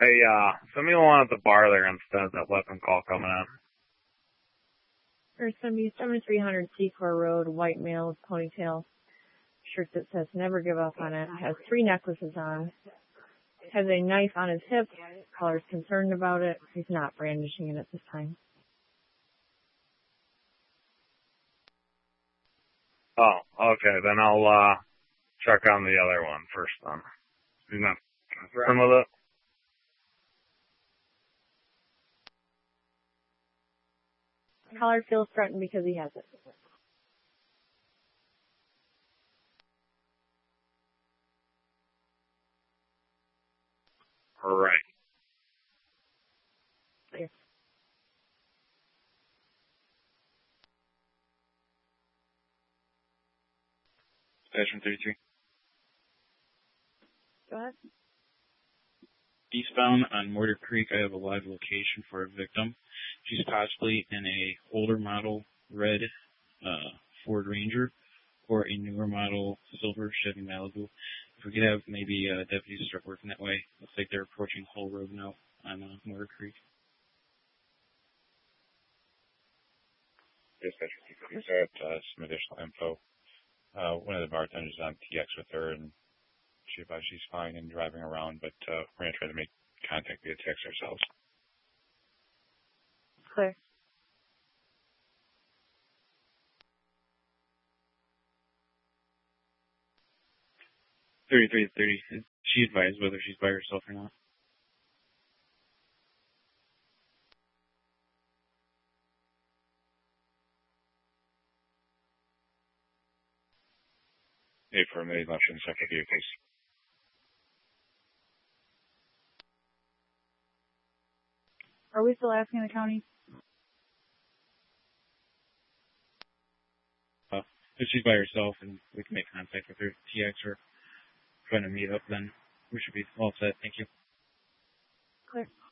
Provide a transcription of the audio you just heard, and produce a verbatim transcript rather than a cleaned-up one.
Hey, uh, send me the one at the bar there instead, that weapon call coming in. There's going to be seventy-three hundred Secor Road, white male with ponytail, shirt that says never give up on it, has three necklaces on, has a knife on his hip, caller's concerned about it, he's not brandishing it at this time. Oh, okay, then I'll, uh, check on the other one first then. He's not concerned with it? Caller feels threatened because he has it. Right. Clear. Station thirty-three. Go ahead. Eastbound on Mortar Creek, I have a live location for a victim. She's possibly in a older model red uh, Ford Ranger or a newer model silver Chevy Malibu. If we could have maybe uh, deputies start working that way. Looks like they're approaching Hull Road now on uh, Mortar Creek. Dispatcher two fifty-seven, uh, some additional info. Uh, one of the bartenders is on T X with her, and she advised she's fine and driving around, but uh, we're going to try to make contact via text ourselves. Clear. thirty-three to thirty. She advised whether she's by herself or not. Hey, for a minute, left in separate vehicles. Are we still asking the county? Uh, if she's by herself and we can make contact with her, T X or trying to meet up, then we should be all set. Thank you. Clear.